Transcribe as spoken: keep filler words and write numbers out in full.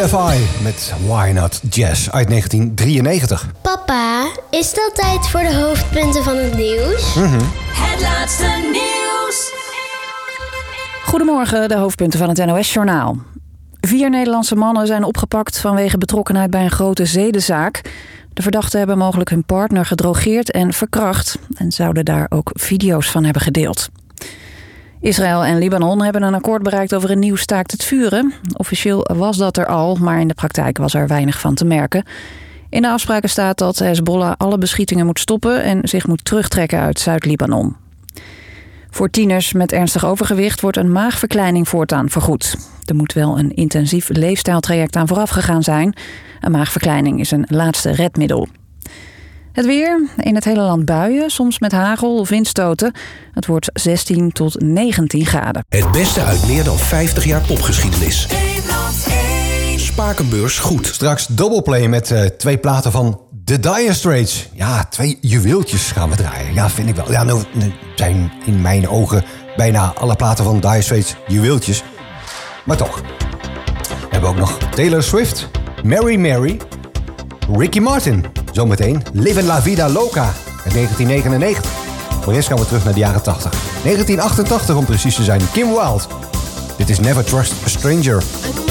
F I met Why Not Jazz uit negentien drieënnegentig. Papa, is dat tijd voor de hoofdpunten van het nieuws? Mm-hmm. Het laatste nieuws. Goedemorgen, de hoofdpunten van het N O S-journaal. Vier Nederlandse mannen zijn opgepakt vanwege betrokkenheid bij een grote zedenzaak. De verdachten hebben mogelijk hun partner gedrogeerd en verkracht en zouden daar ook video's van hebben gedeeld. Israël en Libanon hebben een akkoord bereikt over een nieuw staakt het vuren. Officieel was dat er al, maar in de praktijk was er weinig van te merken. In de afspraken staat dat Hezbollah alle beschietingen moet stoppen en zich moet terugtrekken uit Zuid-Libanon. Voor tieners met ernstig overgewicht wordt een maagverkleining voortaan vergoed. Er moet wel een intensief leefstijltraject aan vooraf gegaan zijn. Een maagverkleining is een laatste redmiddel. Het weer, in het hele land buien, soms met hagel of windstoten. Het wordt zestien tot negentien graden. Het beste uit meer dan vijftig jaar popgeschiedenis. Spakenbeurs goed. Straks doubleplay met uh, twee platen van The Dire Straits. Ja, twee juweeltjes gaan we draaien. Ja, vind ik wel. Ja, nou, nou zijn in mijn ogen bijna alle platen van Dire Straits juweeltjes. Maar toch. We hebben ook nog Taylor Swift, Mary Mary, Ricky Martin. Zometeen Livin' La Vida Loca uit negentien negenennegentig. Voor eerst gaan we terug naar de jaren tachtig. negentien achtentachtig om precies te zijn. Kim Wilde. Dit is Never Trust a Stranger.